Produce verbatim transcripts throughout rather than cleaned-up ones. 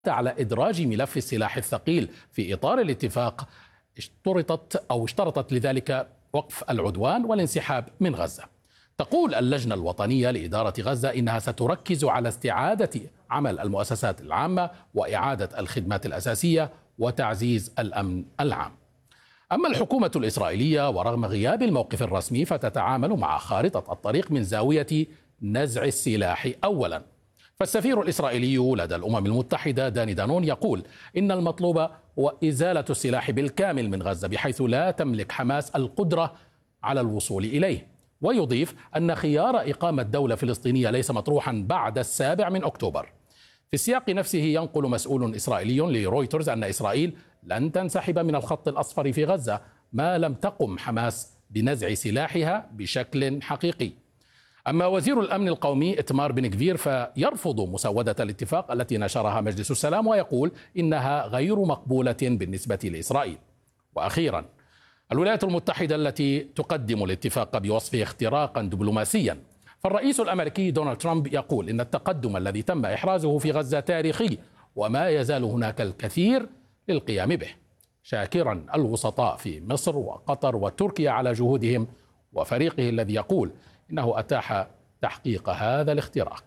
على إدراج ملف السلاح الثقيل في إطار الاتفاق اشترطت أو اشترطت لذلك وقف العدوان والانسحاب من غزة. تقول اللجنة الوطنية لإدارة غزة إنها ستركز على استعادة عمل المؤسسات العامة وإعادة الخدمات الأساسية وتعزيز الأمن العام. أما الحكومة الإسرائيلية ورغم غياب الموقف الرسمي فتتعامل مع خارطة الطريق من زاوية نزع السلاح أولا. فالسفير الإسرائيلي لدى الأمم المتحدة داني دانون يقول إن المطلوب هو إزالة السلاح بالكامل من غزة بحيث لا تملك حماس القدرة على الوصول إليه، ويضيف أن خيار إقامة دولة فلسطينية ليس مطروحا بعد السابع من أكتوبر. في السياق نفسه ينقل مسؤول إسرائيلي لرويترز أن إسرائيل لن تنسحب من الخط الأصفر في غزة ما لم تقم حماس بنزع سلاحها بشكل حقيقي. أما وزير الأمن القومي إتمار بن غفير فيرفض مسودة الاتفاق التي نشرها مجلس السلام ويقول إنها غير مقبولة بالنسبة لإسرائيل. وأخيرا الولايات المتحدة التي تقدم الاتفاق بوصفه اختراقا دبلوماسيا، فالرئيس الأمريكي دونالد ترامب يقول إن التقدم الذي تم إحرازه في غزة تاريخي وما يزال هناك الكثير للقيام به، شاكرا الوسطاء في مصر وقطر وتركيا على جهودهم وفريقه الذي يقول إنه أتاح تحقيق هذا الاختراق.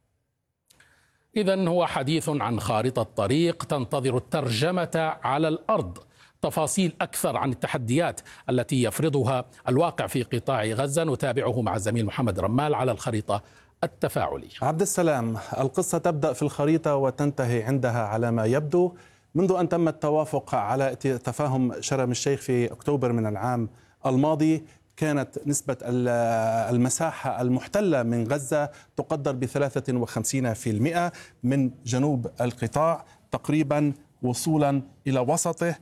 إذن هو حديث عن خارطة طريق تنتظر الترجمة على الأرض. تفاصيل أكثر عن التحديات التي يفرضها الواقع في قطاع غزة نتابعه مع الزميل محمد رمال على الخريطة التفاعلية. عبد السلام، القصة تبدأ في الخريطة وتنتهي عندها على ما يبدو. منذ أن تم التوافق على تفاهم شرم الشيخ في أكتوبر من العام الماضي كانت نسبة المساحة المحتلة من غزة تقدر بثلاثة وخمسين بالمئة من جنوب القطاع تقريبا وصولا إلى وسطه،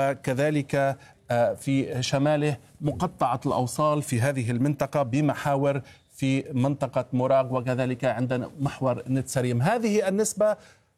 وكذلك في شماله مقطعة الأوصال في هذه المنطقة بمحاور في منطقة مراغ وكذلك عندنا محور نتسريم. هذه النسبة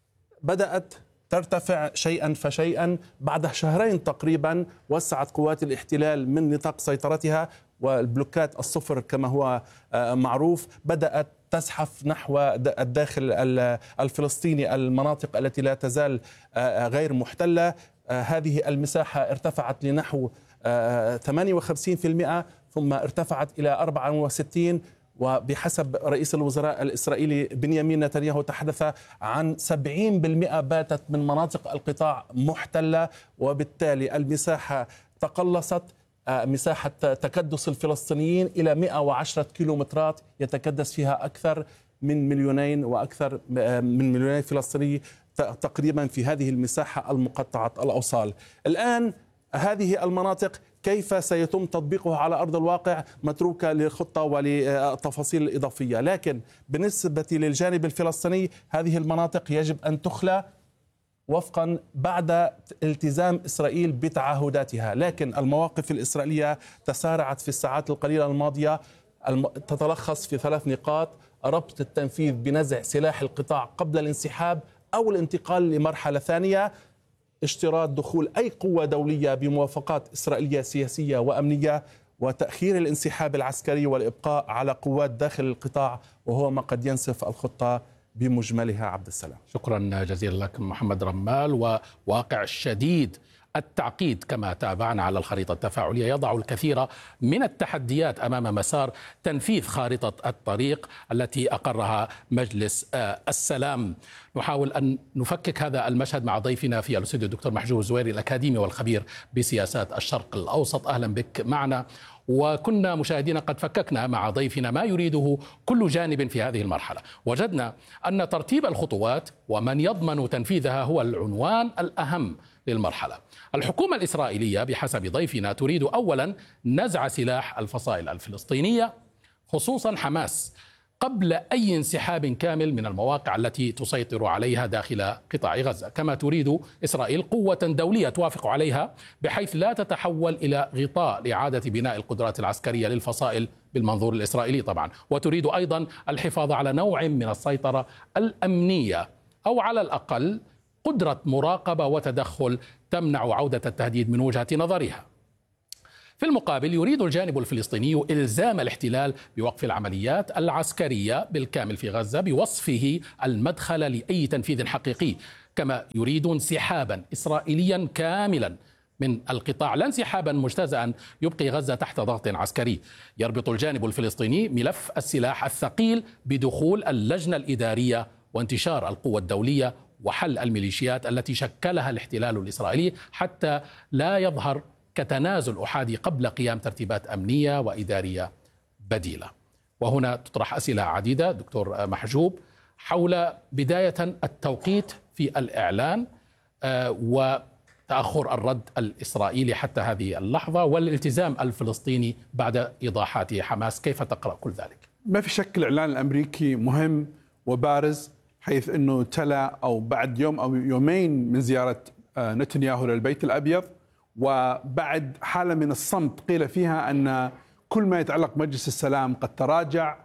بدأت ترتفع شيئا فشيئا. بعد شهرين تقريبا وسعت قوات الاحتلال من نطاق سيطرتها والبلوكات الصفر كما هو معروف بدأت تزحف نحو الداخل الفلسطيني المناطق التي لا تزال غير محتلة. هذه المساحة ارتفعت لنحو ثمانية وخمسين بالمئة ثم ارتفعت إلى أربعة وستين بالمئة، وبحسب رئيس الوزراء الإسرائيلي بنيامين نتنياهو تحدث عن سبعين بالمئة باتت من مناطق القطاع محتلة، وبالتالي المساحة تقلصت. مساحة تكدس الفلسطينيين إلى مئة وعشرة كيلومترات يتكدس فيها أكثر من مليونين وأكثر من مليونين فلسطيني تقريبا في هذه المساحة المقطعة الأوصال. الآن هذه المناطق كيف سيتم تطبيقها على أرض الواقع متروكة للخطة وللتفاصيل الإضافية، لكن بالنسبة للجانب الفلسطيني هذه المناطق يجب أن تخلى وفقا بعد التزام إسرائيل بتعهداتها. لكن المواقف الإسرائيلية تسارعت في الساعات القليلة الماضية، تتلخص في ثلاث نقاط: ربط التنفيذ بنزع سلاح القطاع قبل الانسحاب أو الانتقال لمرحلة ثانية، اشتراط دخول أي قوة دولية بموافقات إسرائيلية سياسية وأمنية، وتأخير الانسحاب العسكري والإبقاء على قوات داخل القطاع، وهو ما قد ينسف الخطة بمجملها. عبد السلام، شكرا جزيلا لك محمد رمال. وواقع شديد التعقيد كما تابعنا على الخريطة التفاعلية يضع الكثير من التحديات أمام مسار تنفيذ خارطة الطريق التي أقرها مجلس السلام. نحاول أن نفكك هذا المشهد مع ضيفنا في الاستوديو الدكتور محجوب الزويري الأكاديمي والخبير بسياسات الشرق الأوسط. أهلا بك معنا. وكنا مشاهدين قد فككنا مع ضيفنا ما يريده كل جانب في هذه المرحلة. وجدنا أن ترتيب الخطوات ومن يضمن تنفيذها هو العنوان الأهم للمرحلة. الحكومة الإسرائيلية بحسب ضيفنا تريد أولا نزع سلاح الفصائل الفلسطينية خصوصا حماس قبل أي انسحاب كامل من المواقع التي تسيطر عليها داخل قطاع غزة، كما تريد إسرائيل قوة دولية توافق عليها بحيث لا تتحول إلى غطاء لإعادة بناء القدرات العسكرية للفصائل بالمنظور الإسرائيلي طبعا. وتريد أيضا الحفاظ على نوع من السيطرة الأمنية أو على الأقل قدرة مراقبة وتدخل تمنع عودة التهديد من وجهة نظرها. في المقابل يريد الجانب الفلسطيني إلزام الاحتلال بوقف العمليات العسكرية بالكامل في غزة بوصفه المدخل لأي تنفيذ حقيقي، كما يريد انسحابا إسرائيليا كاملا من القطاع، لا انسحابا مجتزأ يبقي غزة تحت ضغط عسكري. يربط الجانب الفلسطيني ملف السلاح الثقيل بدخول اللجنة الإدارية وانتشار القوة الدولية وحل الميليشيات التي شكلها الاحتلال الإسرائيلي حتى لا يظهر كتنازل أحادي قبل قيام ترتيبات أمنية وإدارية بديلة. وهنا تطرح أسئلة عديدة دكتور محجوب حول بداية التوقيت في الإعلان وتأخر الرد الإسرائيلي حتى هذه اللحظة والالتزام الفلسطيني بعد إيضاحات حماس. كيف تقرأ كل ذلك؟ ما في شك الإعلان الأمريكي مهم وبارز، حيث أنه تلا أو بعد يوم أو يومين من زيارة نتنياهو للبيت الأبيض، وبعد حالة من الصمت قيل فيها أن كل ما يتعلق بمجلس السلام قد تراجع.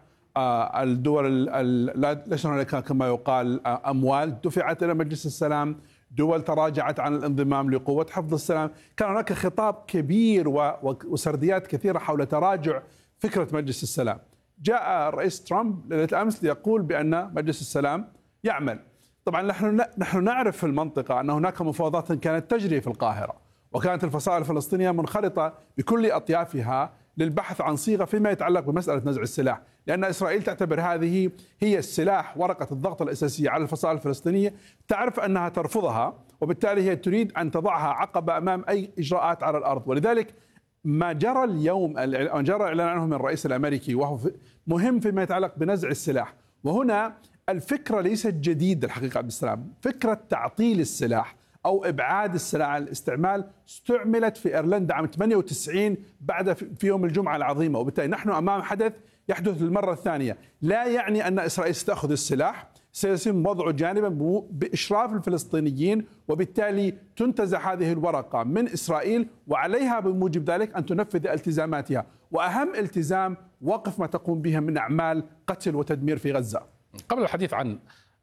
الدول ليس هناك كما يقال أموال دفعت إلى مجلس السلام، دول تراجعت عن الانضمام لقوة حفظ السلام. كان هناك خطاب كبير وسرديات كثيرة حول تراجع فكرة مجلس السلام. جاء الرئيس ترامب ليلة الأمس ليقول بأن مجلس السلام يعمل. طبعا نحن نحن نعرف في المنطقة أن هناك مفاوضات كانت تجري في القاهرة، وكانت الفصائل الفلسطينية منخرطة بكل أطيافها للبحث عن صيغة فيما يتعلق بمسألة نزع السلاح، لأن إسرائيل تعتبر هذه هي السلاح، ورقة الضغط الأساسية على الفصائل الفلسطينية. تعرف أنها ترفضها، وبالتالي هي تريد أن تضعها عقبة أمام أي إجراءات على الأرض. ولذلك ما جرى اليوم ما جرى الإعلان عنه من الرئيس الأمريكي وهو مهم فيما يتعلق بنزع السلاح. وهنا الفكرة ليست جديدة الحقيقة عبد السلام، فكرة تعطيل السلاح أو إبعاد السلاح عن الاستعمال استعملت في إيرلندا عام ثمانية وتسعين بعد في يوم الجمعة العظيمة، وبالتالي نحن أمام حدث يحدث للمرة الثانية. لا يعني أن إسرائيل ستأخذ السلاح، سيتم وضعه جانبا بإشراف الفلسطينيين، وبالتالي تنتزع هذه الورقة من إسرائيل، وعليها بموجب ذلك أن تنفذ التزاماتها، وأهم التزام وقف ما تقوم به من أعمال قتل وتدمير في غزة. قبل الحديث عن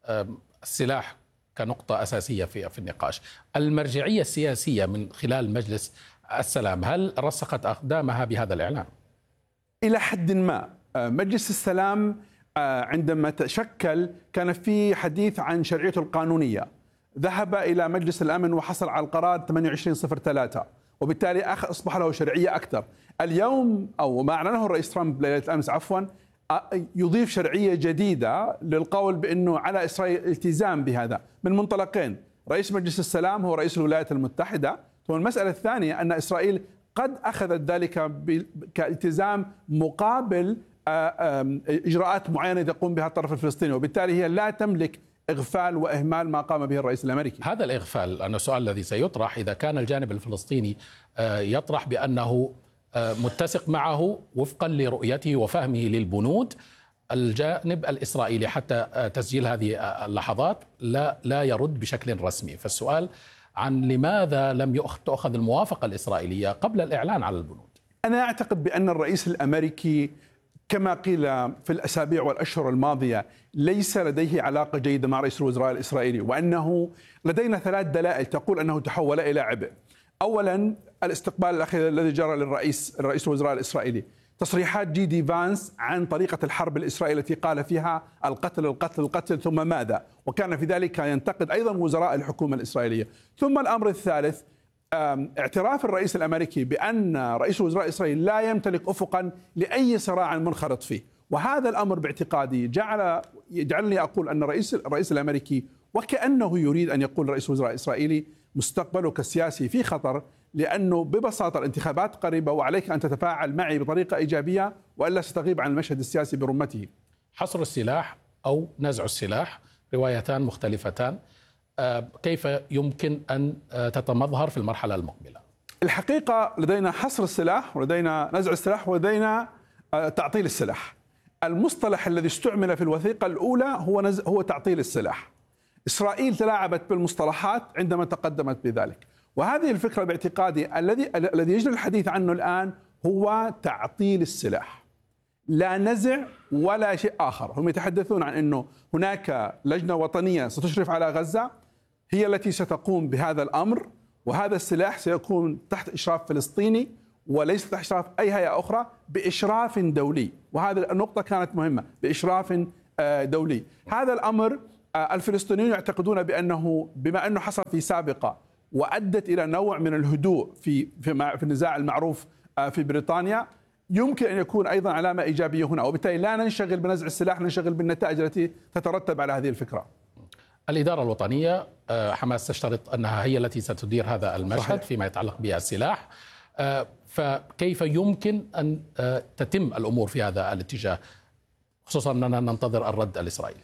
السلاح كنقطة أساسية في في النقاش، المرجعية السياسية من خلال مجلس السلام هل رسخت أقدامها بهذا الإعلان؟ إلى حد ما. مجلس السلام عندما تشكل كان في حديث عن شرعيته القانونية، ذهب إلى مجلس الأمن وحصل على القرار ثمانية وعشرين صفر ثلاثة، وبالتالي أصبح له شرعية أكثر. اليوم أو ما أعلنه الرئيس ترامب ليلة الأمس عفوا يضيف شرعية جديدة للقول بأنه على إسرائيل الالتزام بهذا من منطلقين. رئيس مجلس السلام هو رئيس الولايات المتحدة، ثم المسألة الثانية أن إسرائيل قد أخذت ذلك كالتزام مقابل إجراءات معينة يقوم بها الطرف الفلسطيني، وبالتالي هي لا تملك إغفال وإهمال ما قام به الرئيس الأمريكي. هذا الإغفال أنا السؤال الذي سيطرح إذا كان الجانب الفلسطيني يطرح بأنه متسق معه وفقا لرؤيته وفهمه للبنود، الجانب الإسرائيلي حتى تسجيل هذه اللحظات لا لا يرد بشكل رسمي. فالسؤال عن لماذا لم تأخذ الموافقة الإسرائيلية قبل الإعلان على البنود؟ أنا أعتقد بأن الرئيس الأمريكي كما قيل في الأسابيع والأشهر الماضية ليس لديه علاقة جيدة مع رئيس الوزراء الإسرائيلي، وأنه لدينا ثلاث دلائل تقول أنه تحول إلى عبء. أولا الاستقبال الأخير الذي جرى للرئيس رئيس الوزراء الإسرائيلي، تصريحات جي دي فانس عن طريقة الحرب الإسرائيلية التي قال فيها القتل القتل القتل ثم ماذا، وكان في ذلك ينتقد أيضا وزراء الحكومة الإسرائيلية. ثم الأمر الثالث اعتراف الرئيس الأمريكي بأن رئيس الوزراء الإسرائيلي لا يمتلك أفقا لأي صراع منخرط فيه، وهذا الأمر باعتقادي جعل يجعلني أقول أن الرئيس الرئيس الأمريكي وكأنه يريد أن يقول رئيس الوزراء الإسرائيلي مستقبلك السياسي في خطر، لأنه ببساطة الانتخابات قريبة وعليك أن تتفاعل معي بطريقة إيجابية وإلا ستغيب عن المشهد السياسي برمته. حصر السلاح أو نزع السلاح روايتان مختلفتان، كيف يمكن أن تتمظهر في المرحلة المقبلة؟ الحقيقة لدينا حصر السلاح ولدينا نزع السلاح ولدينا تعطيل السلاح. المصطلح الذي استعمل في الوثيقة الأولى هو نز... هو تعطيل السلاح. إسرائيل تلاعبت بالمصطلحات عندما تقدمت بذلك، وهذه الفكرة باعتقادي الذي الذي يجري الحديث عنه الآن هو تعطيل السلاح، لا نزع ولا شيء آخر. هم يتحدثون عن أنه هناك لجنة وطنية ستشرف على غزة هي التي ستقوم بهذا الأمر، وهذا السلاح سيكون تحت إشراف فلسطيني، وليس تحت إشراف أي هيئة أخرى، بإشراف دولي. وهذه النقطة كانت مهمة، بإشراف دولي. هذا الأمر الفلسطينيون يعتقدون بأنه بما أنه حصل في سابقة وأدت إلى نوع من الهدوء في في النزاع المعروف في بريطانيا، يمكن أن يكون أيضا علامة إيجابية هنا، وبالتالي لا ننشغل بنزع السلاح، ننشغل بالنتائج التي تترتب على هذه الفكرة. الإدارة الوطنية حماس تشترط أنها هي التي ستدير هذا المشهد صحيح. فيما يتعلق بالسلاح، فكيف يمكن أن تتم الأمور في هذا الاتجاه، خصوصا أننا ننتظر الرد الإسرائيلي؟